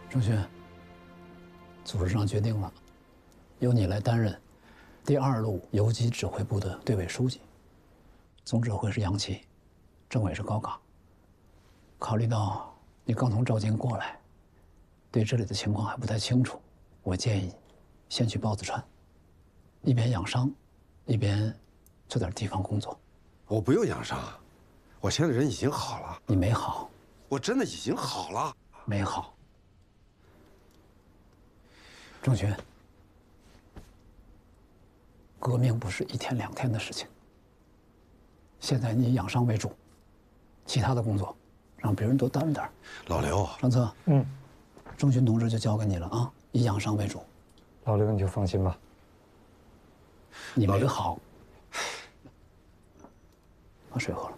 郑勋，组织上决定了，由你来担任第2路游击指挥部的队委书记，总指挥是杨奇，政委是高岗。考虑到你刚从赵京过来，对这里的情况还不太清楚，我建议先去豹子川，一边养伤，一边做点地方工作。 我不用养伤，我现在人已经好了。 你没好， 我真的已经好了。 没好。郑勋，革命不是1天2天的事情。现在你以养伤为主，其他的工作让别人多担点。 老刘， 上策，郑勋同志就交给你了啊，以养伤为主。 老刘你就放心吧。 你没好，把水喝了。